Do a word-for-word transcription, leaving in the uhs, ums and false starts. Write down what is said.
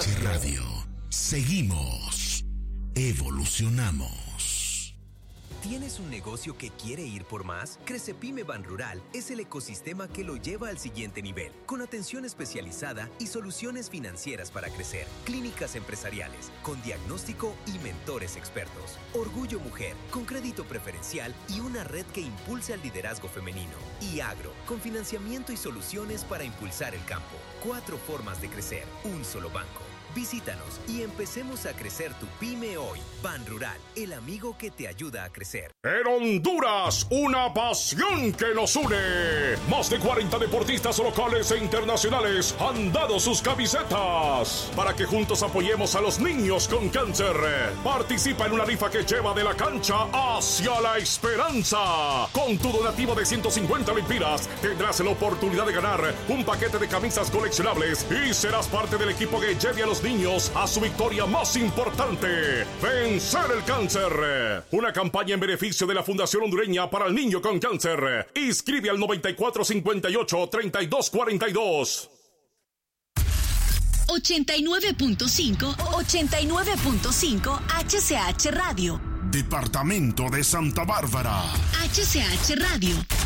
H Radio. Seguimos. Evolucionamos. ¿Tienes un negocio que quiere ir por más? Crecepyme Banrural es el ecosistema que lo lleva al siguiente nivel, con atención especializada y soluciones financieras para crecer, clínicas empresariales, con diagnóstico y mentores expertos, Orgullo Mujer, con crédito preferencial y una red que impulse al liderazgo femenino, y Agro, con financiamiento y soluciones para impulsar el campo. Cuatro formas de crecer, un solo banco. Visítanos y empecemos a crecer tu pyme hoy. Banrural, el amigo que te ayuda a crecer. En Honduras, una pasión que nos une. Más de cuarenta deportistas locales e internacionales han dado sus camisetas para que juntos apoyemos a los niños con cáncer. Participa en una rifa que lleva de la cancha hacia la esperanza. Con tu donativo de ciento cincuenta lempiras tendrás la oportunidad de ganar un paquete de camisas coleccionables y serás parte del equipo que lleve a los niños a su victoria más importante, vencer el cáncer. Una campaña en beneficio de la Fundación Hondureña para el Niño con Cáncer. Inscribe al noventa y cuatro cincuenta y ocho treinta y dos cuarenta y dos. ochenta y nueve punto cinco, ochenta y nueve punto cinco H C H Radio. Departamento de Santa Bárbara. H C H Radio.